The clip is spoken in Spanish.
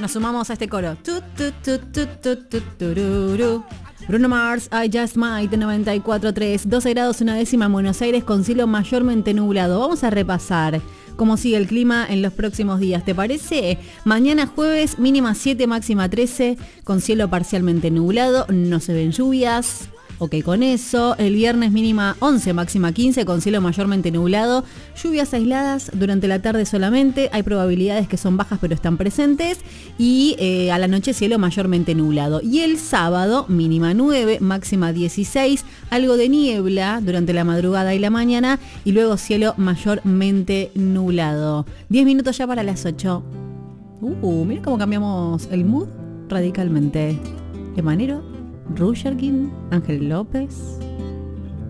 Nos sumamos a este coro. Tururú. Bruno Mars, I Just Might, 94.3, 12 grados una décima en Buenos Aires con cielo mayormente nublado. Vamos a repasar cómo sigue el clima en los próximos días, ¿te parece? Mañana jueves, mínima 7, máxima 13, con cielo parcialmente nublado, no se ven lluvias. Ok, con eso, el viernes mínima 11, máxima 15, con cielo mayormente nublado, lluvias aisladas durante la tarde solamente, hay probabilidades que son bajas pero están presentes, y a la noche cielo mayormente nublado. Y el sábado, mínima 9, máxima 16, algo de niebla durante la madrugada y la mañana, y luego cielo mayormente nublado. 10 minutos ya para las 8. Mira cómo cambiamos el mood radicalmente. Emanero, Rusherkin, Ángel López.